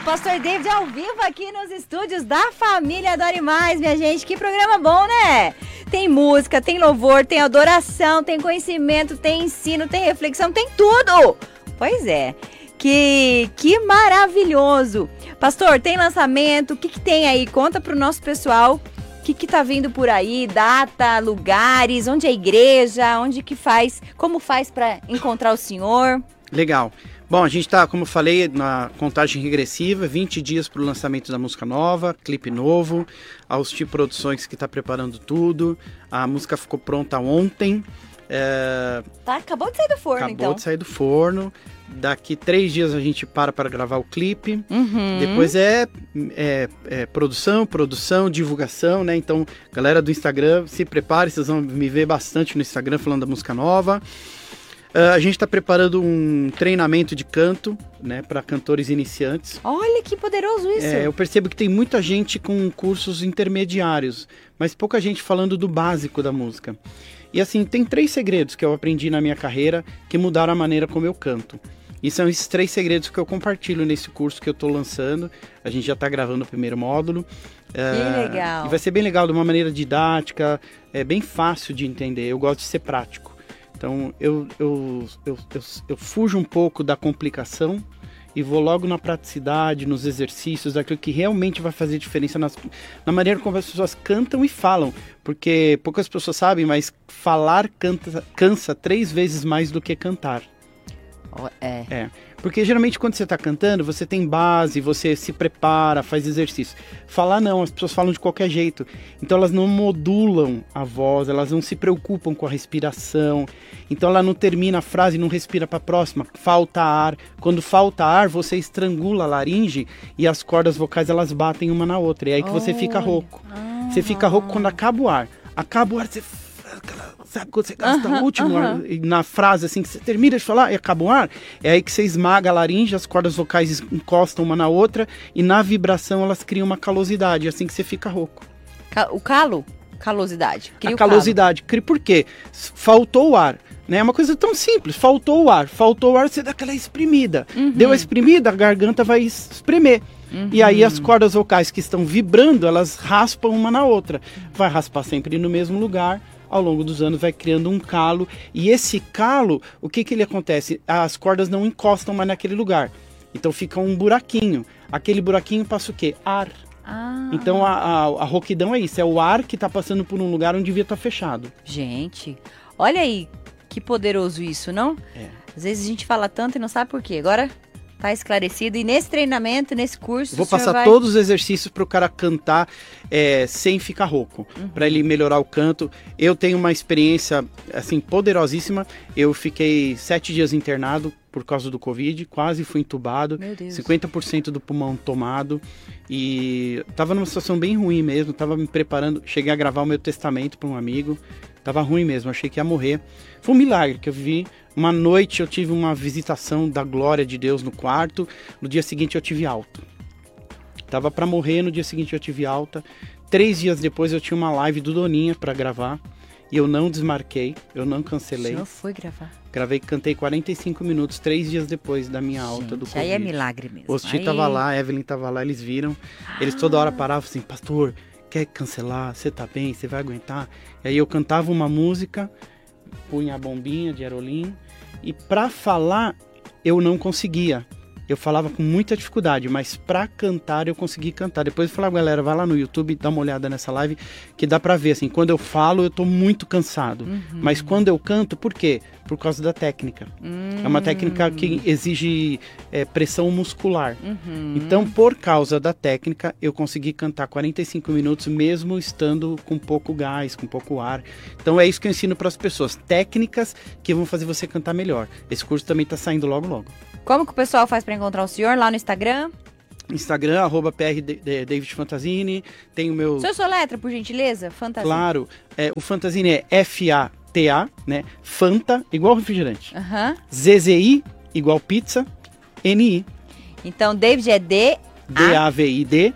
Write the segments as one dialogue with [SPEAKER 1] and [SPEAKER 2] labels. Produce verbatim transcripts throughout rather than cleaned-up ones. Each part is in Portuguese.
[SPEAKER 1] pastor David ao vivo aqui nos estúdios da família Adore Mais, minha gente. Que programa bom, né? Tem música, tem louvor, tem adoração, tem conhecimento, tem ensino, tem reflexão, tem tudo. Pois é, que, que maravilhoso. Pastor, tem lançamento? O que, que tem aí? Conta pro nosso pessoal o que, que tá vindo por aí, data, lugares, onde é a igreja, onde que faz, como faz para encontrar o senhor.
[SPEAKER 2] Legal. Bom, a gente está, como eu falei, na contagem regressiva, vinte dias para o lançamento da música nova, clipe novo, a Alsti Produções que está preparando tudo, a música ficou pronta ontem. É...
[SPEAKER 1] Tá, acabou de sair do forno,
[SPEAKER 2] acabou
[SPEAKER 1] então.
[SPEAKER 2] Acabou de sair do forno, daqui três dias a gente para para gravar o clipe,
[SPEAKER 1] uhum.
[SPEAKER 2] Depois é, é, é produção, produção, divulgação, né? Então, galera do Instagram, se prepare, vocês vão me ver bastante no Instagram falando da música nova. Uh, a gente está preparando um treinamento de canto, né, para cantores iniciantes.
[SPEAKER 1] Olha que poderoso isso!
[SPEAKER 2] É, eu percebo que tem muita gente com cursos intermediários, mas pouca gente falando do básico da música. E assim, tem três segredos que eu aprendi na minha carreira que mudaram a maneira como eu canto. E são esses três segredos que eu compartilho nesse curso que eu estou lançando. A gente já está gravando o primeiro módulo.
[SPEAKER 1] Que
[SPEAKER 2] uh,
[SPEAKER 1] legal!
[SPEAKER 2] E vai ser bem legal, de uma maneira didática, é bem fácil de entender. Eu gosto de ser prático. Então, eu, eu, eu, eu, eu fujo um pouco da complicação e vou logo na praticidade, nos exercícios, daquilo que realmente vai fazer diferença nas, na maneira como as pessoas cantam e falam. Porque poucas pessoas sabem, mas falar canta, cansa três vezes mais do que cantar.
[SPEAKER 1] É.
[SPEAKER 2] É. Porque geralmente quando você está cantando, você tem base, você se prepara, faz exercício. Falar não, as pessoas falam de qualquer jeito. Então elas não modulam a voz, elas não se preocupam com a respiração. Então ela não termina a frase e não respira para a próxima. Falta ar. Quando falta ar, você estrangula a laringe e as cordas vocais elas batem uma na outra. E é aí que você fica rouco.
[SPEAKER 1] Ah.
[SPEAKER 2] Você fica rouco quando acaba o ar. Acaba o ar, você... Sabe quando você gasta
[SPEAKER 1] uh-huh,
[SPEAKER 2] o último
[SPEAKER 1] uh-huh.
[SPEAKER 2] ar, na frase assim, que você termina de falar e acaba o ar, é aí que você esmaga a laringe, as cordas vocais encostam uma na outra e na vibração elas criam uma calosidade, assim que você fica rouco.
[SPEAKER 1] O calo? Calosidade. Cria
[SPEAKER 2] a calosidade. Calo. Por quê? Faltou o ar. Né? É uma coisa tão simples, faltou o ar. Faltou o ar, você dá aquela exprimida.
[SPEAKER 1] Uhum.
[SPEAKER 2] Deu a exprimida, a garganta vai espremer. Uhum. E aí as cordas vocais que estão vibrando, elas raspam uma na outra. Vai raspar sempre no mesmo lugar. Ao longo dos anos vai criando um calo, e esse calo, o que que ele acontece? As cordas não encostam mais naquele lugar, então fica um buraquinho, aquele buraquinho passa o quê? Ar.
[SPEAKER 1] Ah.
[SPEAKER 2] Então a, a, a rouquidão é isso, é o ar que está passando por um lugar onde devia estar fechado.
[SPEAKER 1] Gente, olha aí, que poderoso isso, não?
[SPEAKER 2] É.
[SPEAKER 1] Às vezes a gente fala tanto e não sabe por quê, agora... Tá esclarecido. E nesse treinamento, nesse curso...
[SPEAKER 2] Vou passar
[SPEAKER 1] vai...
[SPEAKER 2] todos os exercícios para o cara cantar é, sem ficar rouco. Uhum. Para ele melhorar o canto. Eu tenho uma experiência assim poderosíssima. Eu fiquei sete dias internado por causa do Covid. Quase fui entubado.
[SPEAKER 1] Meu Deus.
[SPEAKER 2] cinquenta por cento do pulmão tomado. E tava numa situação bem ruim mesmo. Tava me preparando. Cheguei a gravar o meu testamento para um amigo. Tava ruim mesmo. Achei que ia morrer. Foi um milagre que eu vivi. Uma noite eu tive uma visitação da glória de Deus no quarto, no dia seguinte eu tive alta. Tava para morrer, no dia seguinte eu tive alta. Três dias depois eu tinha uma live do Doninha para gravar e eu não desmarquei, eu não cancelei.
[SPEAKER 1] O senhor foi gravar?
[SPEAKER 2] Gravei, cantei quarenta e cinco minutos, três dias depois da minha alta. Gente, do Covid.
[SPEAKER 1] Aí é milagre mesmo.
[SPEAKER 2] O Osti
[SPEAKER 1] aí...
[SPEAKER 2] tava lá, a Evelyn tava lá, eles viram. Eles
[SPEAKER 1] ah.
[SPEAKER 2] toda hora paravam assim, pastor, quer cancelar? Você tá bem? Você vai aguentar? E aí eu cantava uma música, punha a bombinha de aerolim. E para falar, eu não conseguia. Eu falava com muita dificuldade, mas para cantar eu consegui cantar. Depois eu falava, galera, vai lá no YouTube, dá uma olhada nessa live, que dá para ver, assim, quando eu falo eu tô muito cansado. Uhum. Mas quando eu canto, por quê? Por causa da técnica. Uhum. É uma técnica que exige é, pressão muscular. Uhum. Então, por causa da técnica, eu consegui cantar quarenta e cinco minutos, mesmo estando com pouco gás, com pouco ar. Então, é isso que eu ensino para as pessoas. Técnicas que vão fazer você cantar melhor. Esse curso também tá saindo logo, logo.
[SPEAKER 1] Como que o pessoal faz para encontrar o senhor lá no Instagram?
[SPEAKER 2] Instagram, arroba P R David Fantasini. Tem o meu...
[SPEAKER 1] O senhor soletra, por gentileza? Fantasini.
[SPEAKER 2] Claro. É, o Fantasini é F A T A, né? Fanta, igual refrigerante.
[SPEAKER 1] Uhum.
[SPEAKER 2] Z Z I, igual pizza. N I.
[SPEAKER 1] Então, David é D...
[SPEAKER 2] D A V I D.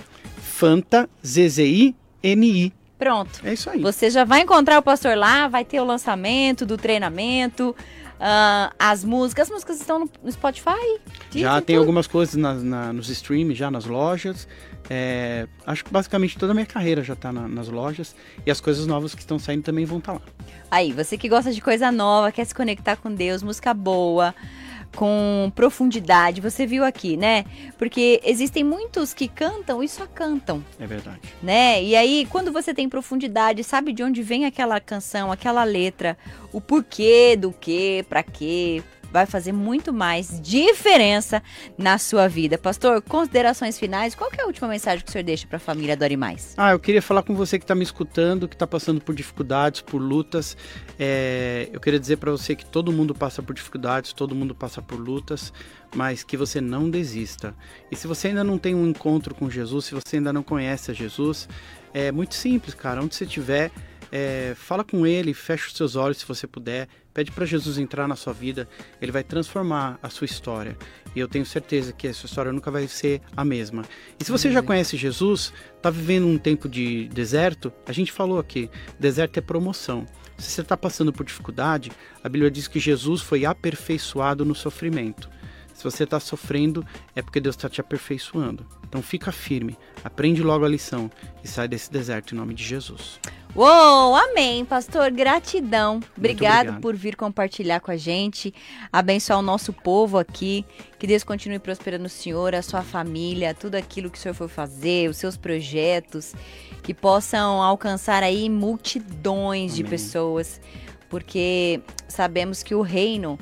[SPEAKER 2] Fanta, Z Z I, N I.
[SPEAKER 1] Pronto.
[SPEAKER 2] É isso aí.
[SPEAKER 1] Você já vai encontrar o pastor lá, vai ter o lançamento do treinamento... uh, as músicas. As músicas estão no, no Spotify?
[SPEAKER 2] Já tem tudo? Algumas coisas na, na, nos streams, já nas lojas. É, acho que basicamente toda a minha carreira já está na, nas lojas. E as coisas novas que estão saindo também vão estar tá lá.
[SPEAKER 1] Aí, você que gosta de coisa nova, quer se conectar com Deus, música boa, com profundidade, você viu aqui, né? Porque existem muitos que cantam e só cantam.
[SPEAKER 2] É verdade.
[SPEAKER 1] Né? E aí, quando você tem profundidade, sabe de onde vem aquela canção, aquela letra, o porquê do quê, pra quê, vai fazer muito mais diferença na sua vida. Pastor, considerações finais, qual que é a última mensagem que o senhor deixa para a família Adore Mais?
[SPEAKER 2] Ah, eu queria falar com você que está me escutando, que está passando por dificuldades, por lutas. É, eu queria dizer para você que todo mundo passa por dificuldades, todo mundo passa por lutas, mas que você não desista. E se você ainda não tem um encontro com Jesus, se você ainda não conhece a Jesus, é muito simples, cara. Onde você estiver, é, fala com Ele, fecha os seus olhos se você puder. Pede para Jesus entrar na sua vida, Ele vai transformar a sua história. E eu tenho certeza que a sua história nunca vai ser a mesma. E se você já conhece Jesus, está vivendo um tempo de deserto, a gente falou aqui, deserto é promoção. Se você está passando por dificuldade, a Bíblia diz que Jesus foi aperfeiçoado no sofrimento. Se você está sofrendo, é porque Deus está te aperfeiçoando. Então fica firme, aprende logo a lição e sai desse deserto em nome de Jesus.
[SPEAKER 1] Uou, amém, pastor, gratidão. Obrigado, obrigado por vir compartilhar com a gente, abençoar o nosso povo aqui, que Deus continue prosperando o senhor, a sua família, tudo aquilo que o senhor for fazer, os seus projetos, que possam alcançar aí multidões amém. De pessoas, porque sabemos que o reino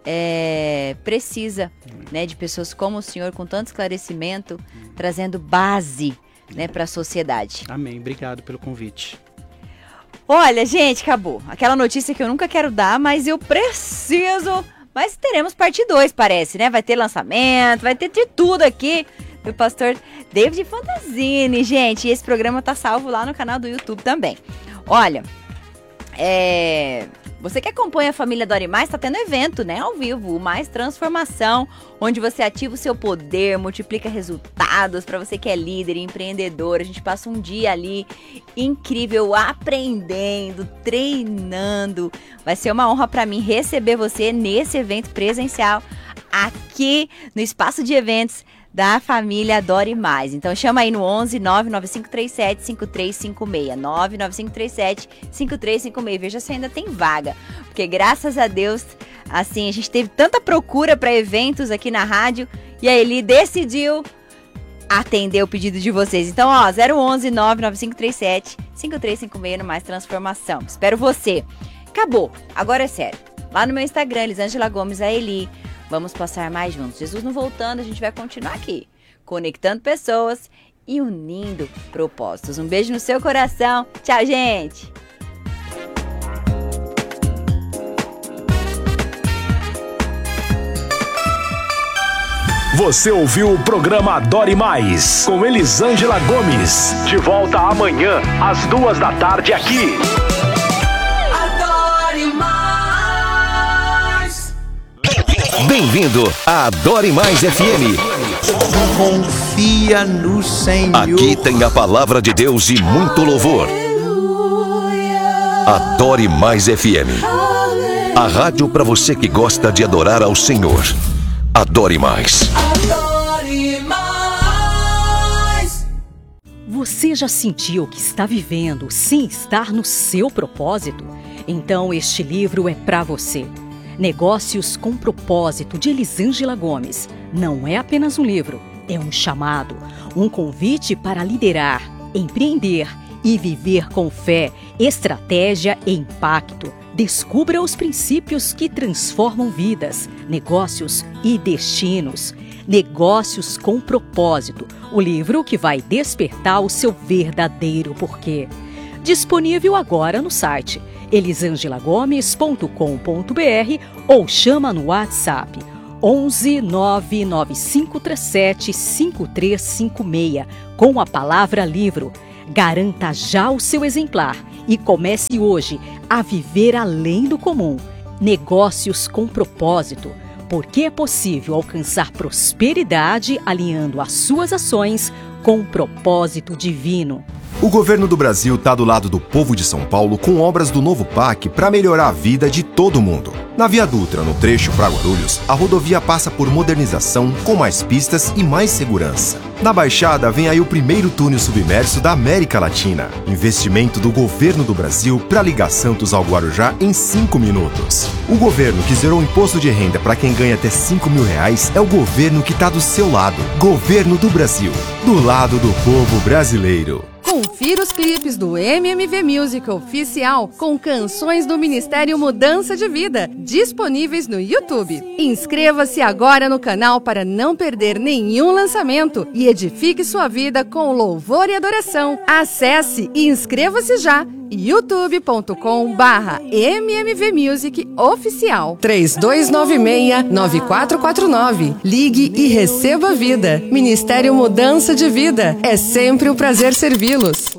[SPEAKER 1] é, precisa né, de pessoas como o senhor, com tanto esclarecimento, amém. Trazendo base né, para a sociedade.
[SPEAKER 2] Amém, obrigado pelo convite.
[SPEAKER 1] Olha, gente, acabou. Aquela notícia que eu nunca quero dar, mas eu preciso. Mas teremos parte dois, parece, né? Vai ter lançamento, vai ter de tudo aqui do pastor David Fantasini, gente. E esse programa tá salvo lá no canal do YouTube também. Olha, é... você que acompanha a família Adore Mais, tá tendo evento, né? Ao vivo, Mais Transformação, onde você ativa o seu poder, multiplica resultados para você que é líder, empreendedor. A gente passa um dia ali incrível, aprendendo, treinando. Vai ser uma honra para mim receber você nesse evento presencial aqui no espaço de eventos da família Adore Mais. Então chama aí no onze nove nove cinco três sete cinco três cinco seis, nove nove cinco três sete cinco três cinco seis. Veja se ainda tem vaga, porque graças a Deus, assim, a gente teve tanta procura para eventos aqui na rádio e aí ele decidiu atender o pedido de vocês. Então, ó, zero onze nove nove cinco três sete cinco três cinco seis no Mais Transformação. Espero você. Acabou. Agora é sério. Lá no meu Instagram, Elisângela Gomes, a Eli. Vamos passar mais juntos. Jesus não voltando, a gente vai continuar aqui, conectando pessoas e unindo propósitos. Um beijo no seu coração. Tchau, gente!
[SPEAKER 3] Você ouviu o programa Adore Mais, com Elisângela Gomes. De volta amanhã, às duas da tarde, aqui. Bem-vindo a Adore Mais F M.
[SPEAKER 4] Confia no Senhor.
[SPEAKER 3] Aqui tem a palavra de Deus e muito louvor. Adore Mais F M. A rádio para você que gosta de adorar ao Senhor. Adore Mais.
[SPEAKER 5] Adore Mais.
[SPEAKER 6] Você já sentiu que está vivendo sem estar no seu propósito? Então este livro é para você. Negócios com Propósito, de Elisângela Gomes. Não é apenas um livro, é um chamado, um convite para liderar, empreender e viver com fé, estratégia e impacto. Descubra os princípios que transformam vidas, negócios e destinos. Negócios com Propósito, o livro que vai despertar o seu verdadeiro porquê. Disponível agora no site elisangela gomes ponto com ponto b r ou chama no WhatsApp onze nove nove cinco três sete cinco três cinco seis com a palavra livro. Garanta já o seu exemplar e comece hoje a viver além do comum. Negócios com Propósito, porque é possível alcançar prosperidade alinhando as suas ações com o propósito divino.
[SPEAKER 4] O governo do Brasil está do lado do povo de São Paulo com obras do novo P A C para melhorar a vida de todo mundo. Na Via Dutra, no trecho para Guarulhos, a rodovia passa por modernização com mais pistas e mais segurança. Na Baixada vem aí o primeiro túnel submerso da América Latina. Investimento do governo do Brasil para ligar Santos ao Guarujá em cinco minutos. O governo que zerou o imposto de renda para quem ganha até cinco mil reais é o governo que está do seu lado. Governo do Brasil, do lado do povo brasileiro.
[SPEAKER 5] Confira os clipes do M M V Music Oficial com canções do Ministério Mudança de Vida, disponíveis no YouTube. Inscreva-se agora no canal para não perder nenhum lançamento e edifique sua vida com louvor e adoração. Acesse e inscreva-se já! youtube ponto com barra M M V Music Oficial. três dois nove seis, nove quatro quatro nove. Ligue e receba vida. Ministério Mudança de Vida. É sempre um prazer servi-los.